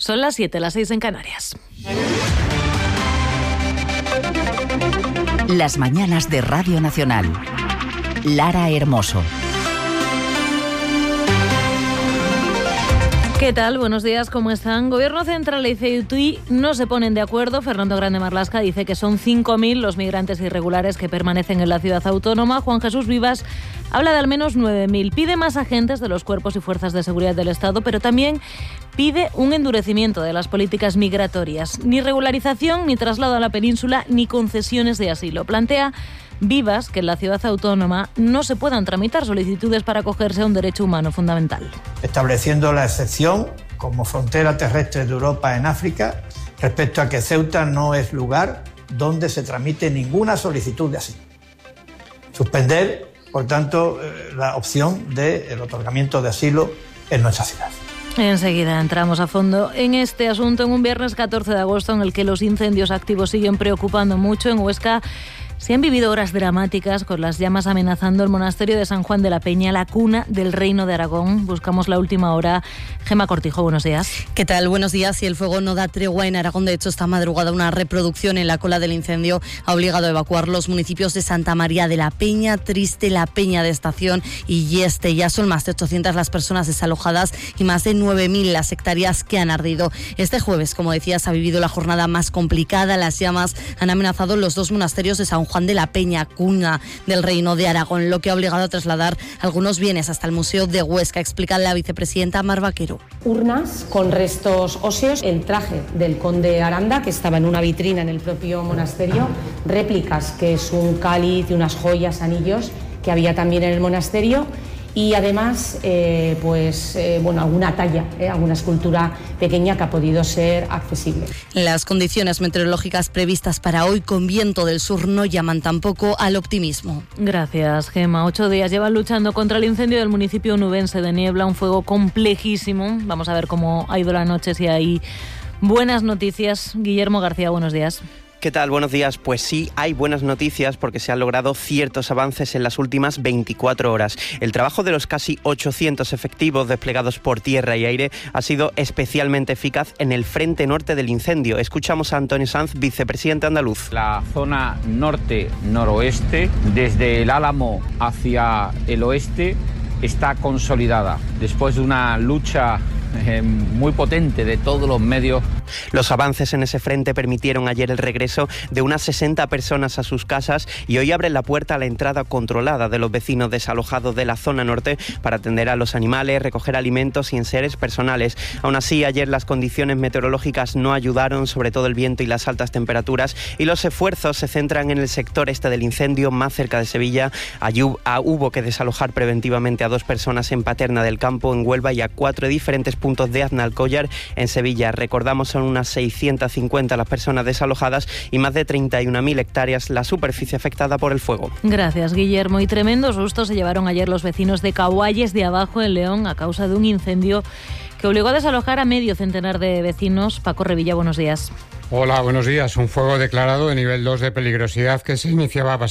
Son las 7, las 6 en Canarias. Las mañanas de Radio Nacional. Lara Hermoso. ¿Qué tal? Buenos días, ¿cómo están? Gobierno Central y CEUTI no se ponen de acuerdo. Fernando Grande Marlaska dice que son 5.000 los migrantes irregulares que permanecen en la ciudad autónoma. Juan Jesús Vivas habla de al menos 9.000. Pide más agentes de los cuerpos y fuerzas de seguridad del Estado, pero también pide un endurecimiento de las políticas migratorias. Ni regularización, ni traslado a la península, ni concesiones de asilo. Plantea Vivas que en la ciudad autónoma no se puedan tramitar solicitudes para acogerse a un derecho humano fundamental. Estableciendo la excepción como frontera terrestre de Europa en África respecto a que Ceuta no es lugar donde se tramite ninguna solicitud de asilo. Suspender, por tanto, la opción del otorgamiento de asilo en nuestra ciudad. Enseguida entramos a fondo en este asunto en un viernes 14 de agosto en el que los incendios activos siguen preocupando mucho. En Huesca se han vivido horas dramáticas con las llamas amenazando el monasterio de San Juan de la Peña, la cuna del Reino de Aragón. Buscamos la última hora. Gemma Cortijo, buenos días. ¿Qué tal? Buenos días. Y el fuego no da tregua en Aragón. De hecho, esta madrugada una reproducción en la cola del incendio ha obligado a evacuar los municipios de Santa María de la Peña, Triste, La Peña de Estación y Yeste. Ya son más de 800 las personas desalojadas y más de 9.000 las hectáreas que han ardido. Este jueves, como decías, ha vivido la jornada más complicada. Las llamas han amenazado los dos monasterios de San Juan de la Peña, cuna del Reino de Aragón, lo que ha obligado a trasladar algunos bienes hasta el Museo de Huesca, explica la vicepresidenta Mar Vaquero. Urnas con restos óseos, el traje del conde Aranda, que estaba en una vitrina en el propio monasterio, réplicas, que es un cáliz y unas joyas, anillos, que había también en el monasterio, y además alguna talla, alguna escultura pequeña que ha podido ser accesible. Las condiciones meteorológicas previstas para hoy con viento del sur no llaman tampoco al optimismo. Gracias, Gemma. 8 días llevan luchando contra el incendio del municipio onubense de Niebla, un fuego complejísimo. Vamos a ver cómo ha ido la noche, si hay buenas noticias. Guillermo García, buenos días. ¿Qué tal? Buenos días. Pues sí, hay buenas noticias porque se han logrado ciertos avances en las últimas 24 horas. El trabajo de los casi 800 efectivos desplegados por tierra y aire ha sido especialmente eficaz en el frente norte del incendio. Escuchamos a Antonio Sanz, vicepresidente andaluz. La zona norte-noroeste, desde el Álamo hacia el oeste, está consolidada después de una lucha muy potente de todos los medios. Los avances en ese frente permitieron ayer el regreso de unas 60 personas a sus casas y hoy abren la puerta a la entrada controlada de los vecinos desalojados de la zona norte para atender a los animales, recoger alimentos y enseres personales. Aún así, ayer las condiciones meteorológicas no ayudaron, sobre todo el viento y las altas temperaturas, y los esfuerzos se centran en el sector este del incendio, más cerca de Sevilla. Allí hubo que desalojar preventivamente a 2 personas en Paterna del Campo, en Huelva, y a 4 diferentes puntos de Aznalcóllar, en Sevilla. Recordamos, son unas 650 las personas desalojadas y más de 31.000 hectáreas la superficie afectada por el fuego. Gracias, Guillermo. Y tremendo susto se llevaron ayer los vecinos de Caguayes de Abajo, en León, a causa de un incendio que obligó a desalojar a medio centenar de vecinos. Paco Revilla, buenos días. Hola, buenos días. Un fuego declarado de nivel 2 de peligrosidad que se iniciaba